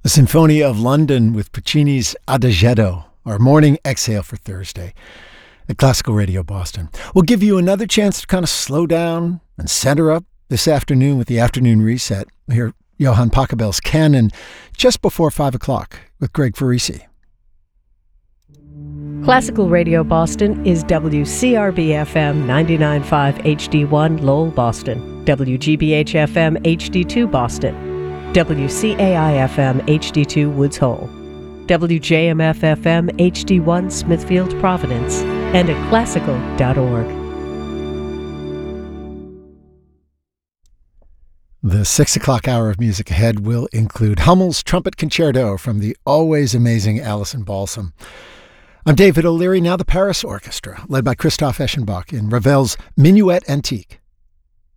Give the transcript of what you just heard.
The Symphony of London with Puccini's Adagietto, our morning exhale for Thursday at Classical Radio Boston. We'll give you another chance to kind of slow down and center up this afternoon with the afternoon reset. We hear Johann Pachelbel's Canon just before 5 o'clock with Greg Farisi. Classical Radio Boston is WCRB-FM 99.5 HD1 Lowell, Boston, WGBH-FM HD2 Boston, WCAI-FM HD2 Woods Hole, WJMF-FM HD1 Smithfield, Providence, and at classical.org. The 6 o'clock hour of music ahead will include Hummel's Trumpet Concerto from the always amazing Alison Balsam. I'm David O'Leary, now the Paris Orchestra, led by Christoph Eschenbach in Ravel's Minuet Antique.